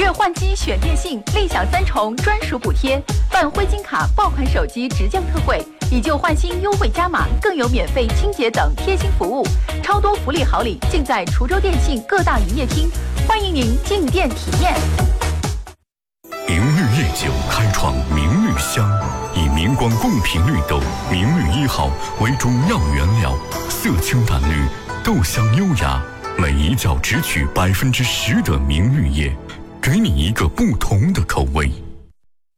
日换机选电信，立享3重专属补贴，办灰金卡爆款手机直降特惠，以旧换新优惠加码，更有免费清洁等贴心服务，超多福利好礼尽在滁州电信各大营业厅，欢迎您进店体验。 明绿夜酒开创明绿香，以明光贡品绿豆明绿1号为中药原料，色清淡绿，豆香优雅，每一角只取10%的明绿叶，给你一个不同的口味。